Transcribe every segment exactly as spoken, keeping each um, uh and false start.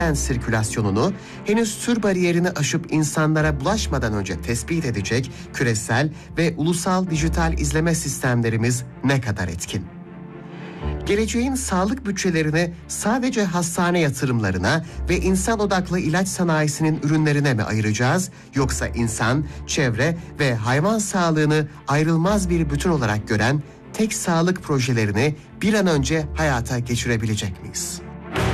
sirkülasyonunu henüz tür bariyerini aşıp insanlara bulaşmadan önce tespit edecek küresel ve ulusal dijital izleme sistemlerimiz ne kadar etkin? Geleceğin sağlık bütçelerini sadece hastane yatırımlarına ve insan odaklı ilaç sanayisinin ürünlerine mi ayıracağız, yoksa insan, çevre ve hayvan sağlığını ayrılmaz bir bütün olarak gören tek sağlık projelerini bir an önce hayata geçirebilecek miyiz?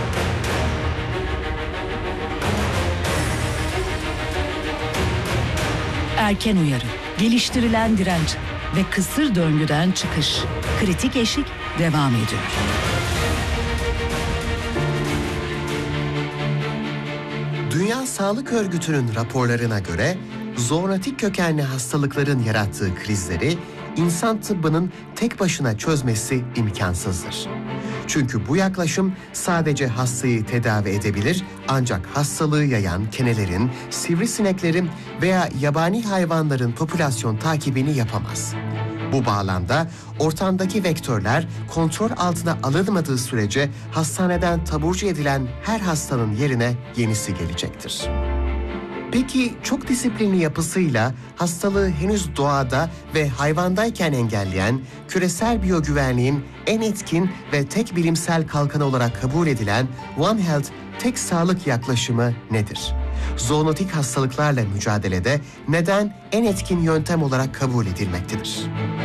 Erken uyarı, geliştirilen direnç ve kısır döngüden çıkış. Kritik eşik devam ediyor. Dünya Sağlık Örgütü'nün raporlarına göre zoonotik kökenli hastalıkların yarattığı krizleri insan tıbbının tek başına çözmesi imkansızdır. Çünkü bu yaklaşım sadece hastayı tedavi edebilir, ancak hastalığı yayan kenelerin, sivrisineklerin veya yabani hayvanların popülasyon takibini yapamaz. Bu bağlamda ortamdaki vektörler kontrol altına alınmadığı sürece hastaneden taburcu edilen her hastanın yerine yenisi gelecektir. Peki çok disiplinli yapısıyla hastalığı henüz doğada ve hayvandayken engelleyen, küresel biyogüvenliğin en etkin ve tek bilimsel kalkanı olarak kabul edilen One Health tek sağlık yaklaşımı nedir? Zoonotik hastalıklarla mücadelede neden en etkin yöntem olarak kabul edilmektedir?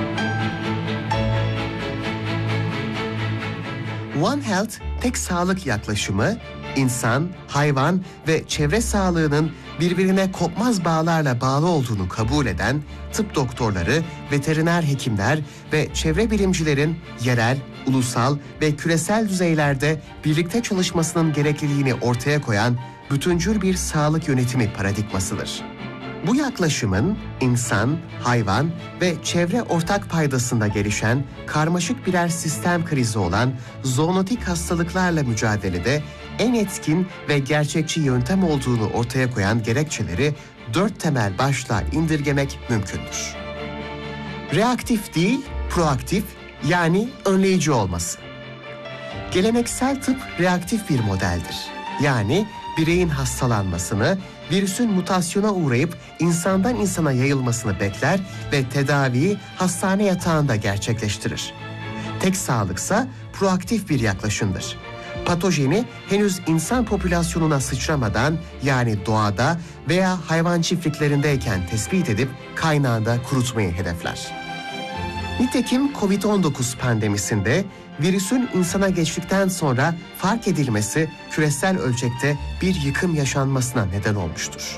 One Health tek sağlık yaklaşımı, insan, hayvan ve çevre sağlığının birbirine kopmaz bağlarla bağlı olduğunu kabul eden tıp doktorları, veteriner hekimler ve çevre bilimcilerin yerel, ulusal ve küresel düzeylerde birlikte çalışmasının gerekliliğini ortaya koyan bütüncül bir sağlık yönetimi paradigmasıdır. Bu yaklaşımın insan, hayvan ve çevre ortak paydasında gelişen karmaşık birer sistem krizi olan zoonotik hastalıklarla mücadelede en etkin ve gerçekçi yöntem olduğunu ortaya koyan gerekçeleri dört temel başlığa indirgemek mümkündür. Reaktif değil, proaktif, yani önleyici olması. Geleneksel tıp reaktif bir modeldir. Yani bireyin hastalanmasını, virüsün mutasyona uğrayıp insandan insana yayılmasını bekler ve tedaviyi hastane yatağında gerçekleştirir. Tek sağlıksa proaktif bir yaklaşımdır. Patojeni henüz insan popülasyonuna sıçramadan, yani doğada veya hayvan çiftliklerindeyken tespit edip kaynağında kurutmayı hedefler. Nitekim kovid on dokuz pandemisinde virüsün insana geçtikten sonra fark edilmesi küresel ölçekte bir yıkım yaşanmasına neden olmuştur.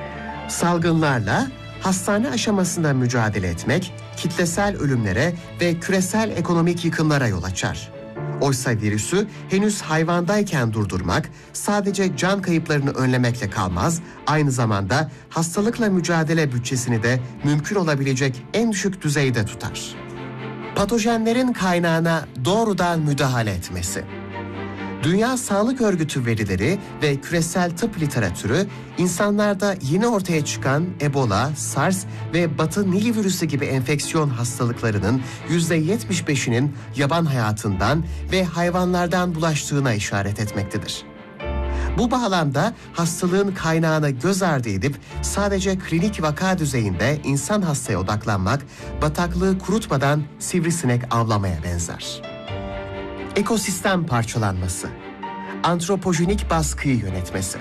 Salgınlarla hastane aşamasında mücadele etmek kitlesel ölümlere ve küresel ekonomik yıkımlara yol açar. Oysa virüsü henüz hayvandayken durdurmak sadece can kayıplarını önlemekle kalmaz, aynı zamanda hastalıkla mücadele bütçesini de mümkün olabilecek en düşük düzeyde tutar. Patojenlerin kaynağına doğrudan müdahale etmesi. Dünya Sağlık Örgütü verileri ve küresel tıp literatürü insanlarda yeni ortaya çıkan Ebola, SARS ve Batı Nili virüsü gibi enfeksiyon hastalıklarının yüzde yetmiş beşinin yaban hayatından ve hayvanlardan bulaştığına işaret etmektedir. Bu bağlamda hastalığın kaynağına göz ardı edip sadece klinik vaka düzeyinde insan hastaya odaklanmak, bataklığı kurutmadan sivrisinek avlamaya benzer. Ekosistem parçalanması, antropojenik baskıyı yönetmesi.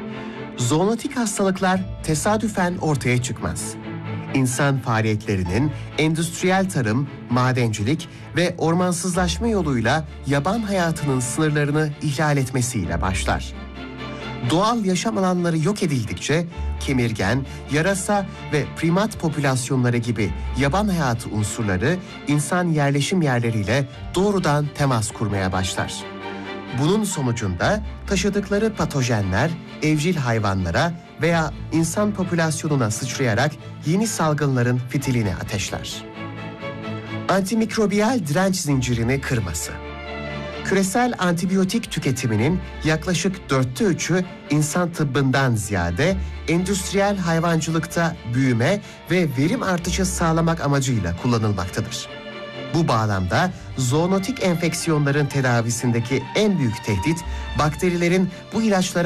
Zoonotik hastalıklar tesadüfen ortaya çıkmaz. İnsan faaliyetlerinin endüstriyel tarım, madencilik ve ormansızlaşma yoluyla yaban hayatının sınırlarını ihlal etmesiyle başlar. Doğal yaşam alanları yok edildikçe kemirgen, yarasa ve primat popülasyonları gibi yaban hayatı unsurları insan yerleşim yerleriyle doğrudan temas kurmaya başlar. Bunun sonucunda taşıdıkları patojenler evcil hayvanlara veya insan popülasyonuna sıçrayarak yeni salgınların fitilini ateşler. Antimikrobiyal direnç zincirini kırması. Küresel antibiyotik tüketiminin yaklaşık dörtte üçü insan tıbbından ziyade endüstriyel hayvancılıkta büyüme ve verim artışı sağlamak amacıyla kullanılmaktadır. Bu bağlamda zoonotik enfeksiyonların tedavisindeki en büyük tehdit bakterilerin bu ilaçlara